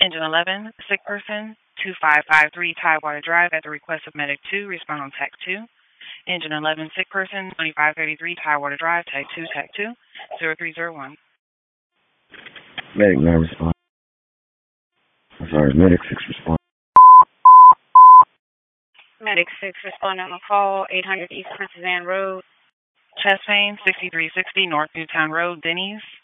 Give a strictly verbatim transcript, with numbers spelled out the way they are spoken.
Engine eleven, sick person, two five five three Tidewater Drive at the request of Medic two, respond on Tech two. Engine eleven, sick person, twenty-five thirty-three Tidewater Drive, Tech two, Tech two, zero three zero one. Medic nine respond. I'm sorry, Medic six respond. Medic six respond on a call, eight hundred East Princess Anne Road. Chest pain, sixty-three sixty North Newtown Road, Denny's.